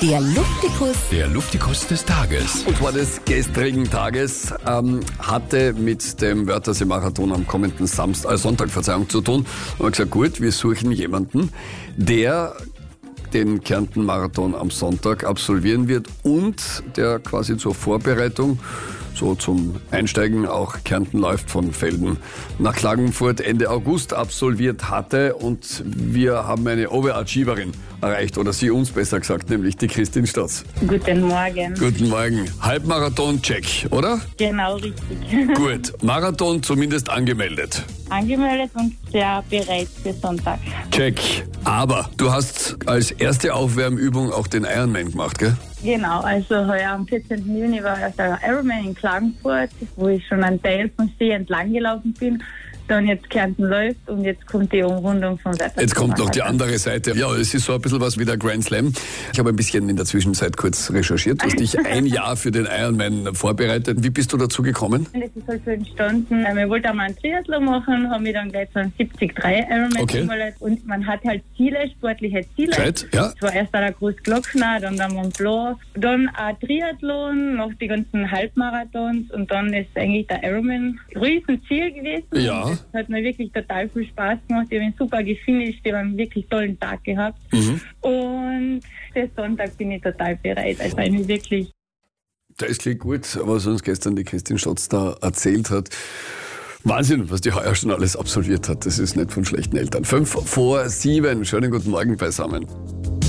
Der Luftikus. Der Luftikus des Tages. Und zwar des gestrigen Tages hatte mit dem Wörthersee-Marathon am kommenden Sonntag zu tun. Und wir gesagt, gut, wir suchen jemanden, der den Kärnten-Marathon am Sonntag absolvieren wird und der quasi zur Vorbereitung, so zum Einsteigen auch Kärnten läuft von Velden nach Klagenfurt Ende August absolviert hatte. Und wir haben eine Overachieverin erreicht, oder sie uns besser gesagt, nämlich die Christine Stotz. Guten Morgen. Guten Morgen. Halbmarathon-Check, oder? Genau, richtig. Gut, Marathon zumindest angemeldet. Angemeldet und sehr bereit für Sonntag. Check. Aber du hast als erste Aufwärmübung auch den Ironman gemacht, gell? Genau, also heuer am 14. Juni war der Ironman in Klagenfurt, wo ich schon einen Teil vom See entlang gelaufen bin. Dann jetzt Kärnten läuft und jetzt kommt die Umrundung vom Wetter. Jetzt kommt noch die andere Seite. Ja, es ist so ein bisschen was wie der Grand Slam. Ich habe ein bisschen in der Zwischenzeit kurz recherchiert. Du hast dich ein Jahr für den Ironman vorbereitet. Wie bist du dazu gekommen? Das ist halt so entstanden. Wir wollten einmal einen Triathlon machen, haben wir dann gleich so einen 73 Ironman gemeldet. Und man hat halt Ziele, sportliche Ziele. Gescheit, ja. Es war erst der Großglockner, dann der Mont Blanc, dann ein Triathlon, noch die ganzen Halbmarathons und dann ist eigentlich der Ironman ein Riesenziel gewesen. Ja. Das hat mir wirklich total viel Spaß gemacht. Ich habe ihn super gefinisht, ich habe einen wirklich tollen Tag gehabt. Und für Sonntag bin ich total bereit. Also eigentlich wirklich. Das klingt gut, was uns gestern die Christine Stotz da erzählt hat. Wahnsinn, was die heuer schon alles absolviert hat. Das ist nicht von schlechten Eltern. 6:55. Schönen guten Morgen beisammen.